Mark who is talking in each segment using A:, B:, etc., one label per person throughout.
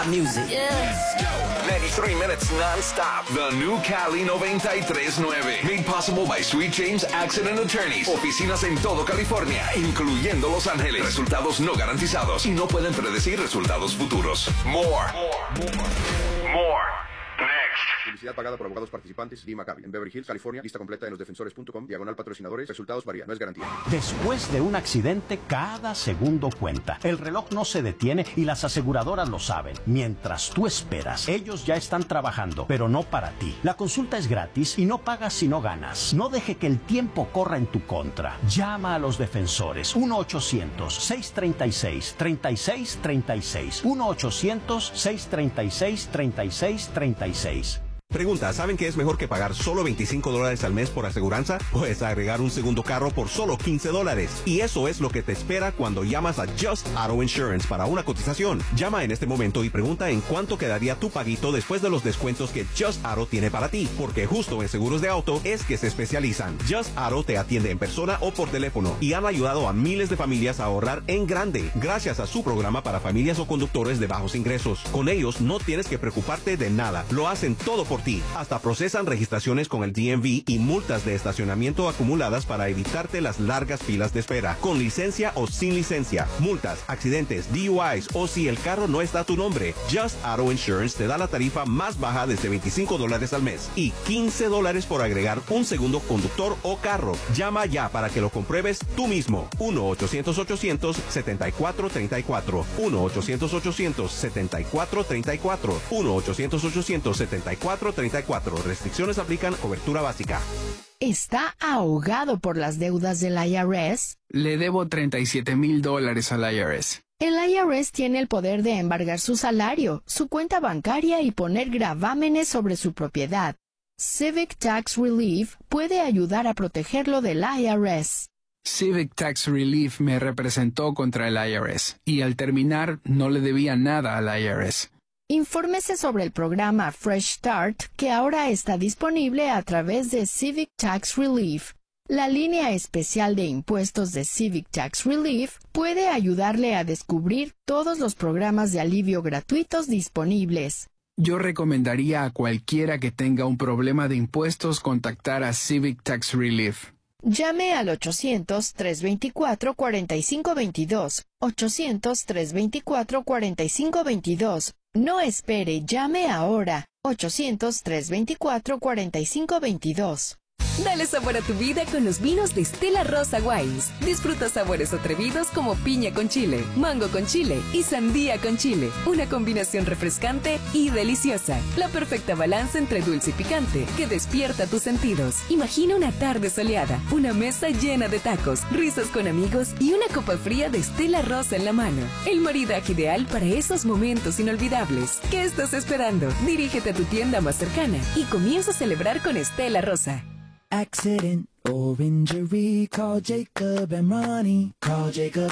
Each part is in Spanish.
A: music.
B: Let's go. 93 minutes non-stop. The new Cali 93.9. Made possible by Sweet James Accident Attorneys. Oficinas en todo California, incluyendo Los Ángeles. Resultados no garantizados y no pueden predecir resultados futuros. More. Next.
C: Publicidad pagada por abogados participantes. Lee McCabe. En Beverly Hills, California. Lista completa en losdefensores.com. /patrocinadores. Resultados varían. No es garantía.
D: Después de un accidente, cada segundo cuenta. El reloj no se detiene y las aseguradoras lo saben. Mientras tú esperas, ellos ya están trabajando, pero no para ti. La consulta es gratis y no pagas si no ganas. No deje que el tiempo corra en tu contra. Llama a los defensores. 1-800-636-3636. 1-800-636-3636.
E: Pregunta, ¿saben qué es mejor que pagar solo $25 al mes por aseguranza? Pues agregar un segundo carro por solo $15. Y eso es lo que te espera cuando llamas a Just Auto Insurance para una cotización. Llama en este momento y pregunta en cuánto quedaría tu paguito después de los descuentos que Just Auto tiene para ti, porque justo en seguros de auto es que se especializan. Just Auto te atiende en persona o por teléfono y han ayudado a miles de familias a ahorrar en grande gracias a su programa para familias o conductores de bajos ingresos. Con ellos no tienes que preocuparte de nada. Lo hacen todo por ti. Hasta procesan registraciones con el DMV y multas de estacionamiento acumuladas para evitarte las largas filas de espera, con licencia o sin licencia, multas, accidentes, DUIs o si el carro no está a tu nombre. Just Auto Insurance te da la tarifa más baja desde $25 al mes y $15 por agregar un segundo conductor o carro. Llama ya para que lo compruebes tú mismo. 1-800-800-7434. 1-800-800-7434. 1-800-800-7434. Restricciones aplican. Cobertura básica.
F: ¿Está ahogado por las deudas del IRS?
G: Le debo $37,000 al IRS.
F: El IRS tiene el poder de embargar su salario, su cuenta bancaria y poner gravámenes sobre su propiedad. Civic Tax Relief puede ayudar a protegerlo del IRS.
G: Civic Tax Relief me representó contra el IRS y al terminar no le debía nada al IRS.
F: Infórmese sobre el programa Fresh Start, que ahora está disponible a través de Civic Tax Relief. La línea especial de impuestos de Civic Tax Relief puede ayudarle a descubrir todos los programas de alivio gratuitos disponibles.
G: Yo recomendaría a cualquiera que tenga un problema de impuestos contactar a Civic Tax Relief.
F: Llame al 800-324-4522. 800-324-4522. No espere, llame ahora. 800-324-4522.
H: Dale sabor a tu vida con los vinos de Stella Rosa Wines. Disfruta sabores atrevidos como piña con chile, mango con chile y sandía con chile. Una combinación refrescante y deliciosa. La perfecta balanza entre dulce y picante que despierta tus sentidos. Imagina una tarde soleada, una mesa llena de tacos, risas con amigos y una copa fría de Stella Rosa en la mano. El maridaje ideal para esos momentos inolvidables. ¿Qué estás esperando? Dirígete a tu tienda más cercana y comienza a celebrar con Stella Rosa.
A: Accident or injury, call Jacob and Ronnie. Call Jacob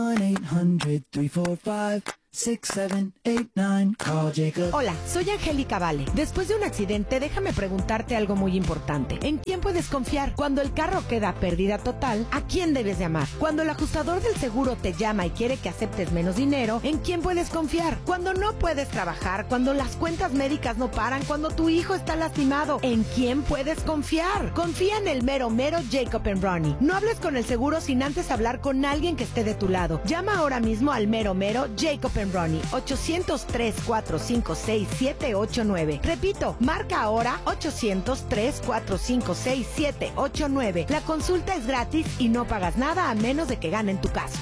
A: 1-800-345-6789. Call Jacob.
I: Hola, soy Angélica Vale. Después de un accidente, déjame preguntarte algo muy importante. ¿En quién puedes confiar? Cuando el carro queda pérdida total, ¿a quién debes llamar? Cuando el ajustador del seguro te llama y quiere que aceptes menos dinero, ¿en quién puedes confiar? Cuando no puedes trabajar, cuando las cuentas médicas no paran, cuando tu hijo está lastimado, ¿en quién puedes confiar? Confía en el mero mero Jacob and Ronnie. No hables con el seguro sin antes hablar con alguien que esté de tu lado. Llama ahora mismo al mero mero Jacob and Ronnie. 800-345-6789. Repito, marca ahora 800-345-6789. La consulta es gratis y no pagas nada a menos de que ganen tu caso.